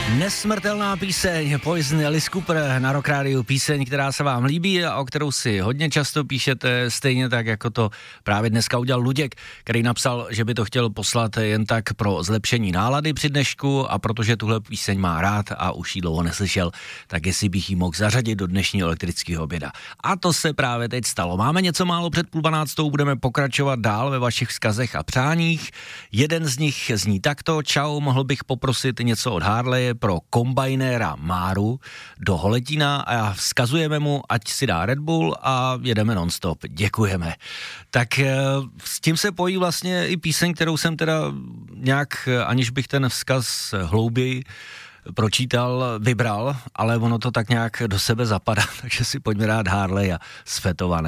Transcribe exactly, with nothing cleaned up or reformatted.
Nesmrtelná píseň Poison, Alice Cooper na Rock Radio, píseň, která se vám líbí a o kterou si hodně často píšete, stejně tak, jako to právě dneska udělal Luděk, který napsal, že by to chtěl poslat jen tak pro zlepšení nálady při dnešku a protože tuhle píseň má rád a už ji dlouho neslyšel, tak jestli bych ji mohl zařadit do dnešního elektrického oběda. A to se právě teď stalo. Máme něco málo před půl dvanáctou, budeme pokračovat dál ve vašich vzkazech a přáních. Jeden z nich zní takto: čau, mohl bych poprosit něco od Harleje pro kombajnéra Máru do Holetína a vzkazujeme mu, ať si dá Red Bull a jedeme non-stop. Děkujeme. Tak s tím se pojí vlastně i píseň, kterou jsem teda nějak, aniž bych ten vzkaz hlouběji pročítal, vybral, ale ono to tak nějak do sebe zapadá, takže si pojďme dát Harley a Svetované.